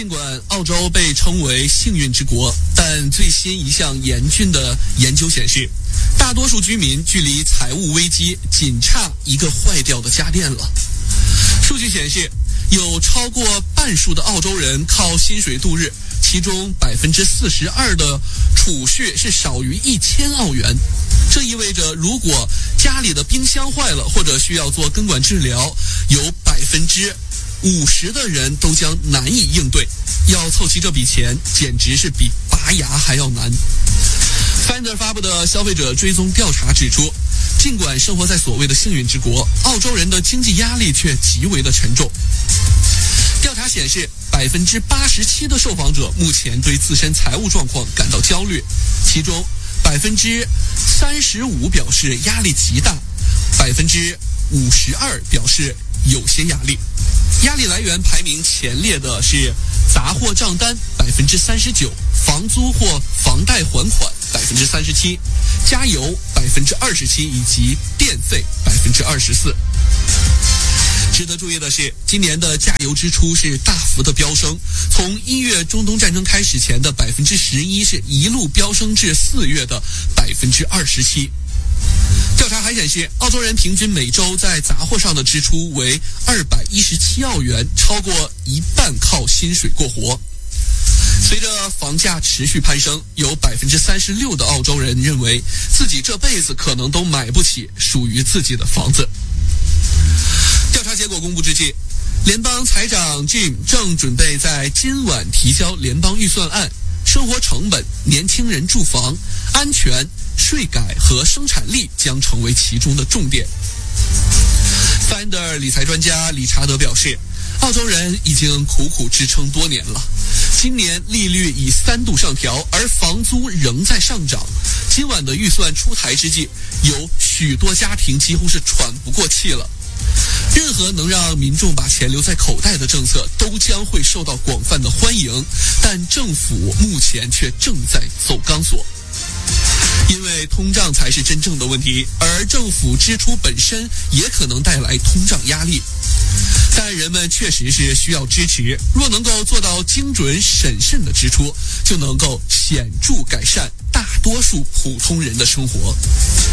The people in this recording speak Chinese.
尽管澳洲被称为幸运之国，但最新一项严峻的研究显示，大多数居民距离财务危机仅差一个坏掉的家电了。数据显示，有超过半数的澳洲人靠薪水度日，其中42%的储蓄是少于1000澳元。这意味着，如果家里的冰箱坏了，或者需要做根管治疗，有50%的人都将难以应对。要凑齐这笔钱，简直是比拔牙还要难。Finder 发布的消费者追踪调查指出，尽管生活在所谓的幸运之国，澳洲人的经济压力却极为的沉重。调查显示，87%的受访者目前对自身财务状况感到焦虑，其中35%表示压力极大，52%表示有些压力。压力来源排名前列的是杂货账单39%，房租或房贷还款37%，加油27%，以及电费24%。值得注意的是，今年的加油支出是大幅的飙升，从1月中东战争开始前的11%是一路飙升至4月的27%。调查还显示，澳洲人平均每周在杂货上的支出为217澳元，超过一半靠薪水过活。随着房价持续攀升，有36%的澳洲人认为自己这辈子可能都买不起属于自己的房子。调查结果公布之际，联邦财长 Jim 正准备在今晚提交联邦预算案，生活成本、年轻人住房、安全、税改和生产力将成为其中的重点。Finder 理财专家理查德表示，澳洲人已经苦苦支撑多年了，今年利率已3度上调，而房租仍在上涨。今晚的预算出台之际，有许多家庭几乎是喘不过气了。任何能让民众把钱留在口袋的政策都将会受到广泛的欢迎，但政府目前却正在走钢索。因为通胀才是真正的问题，而政府支出本身也可能带来通胀压力。但人们确实是需要支持，若能够做到精准审慎的支出，就能够显著改善大多数普通人的生活。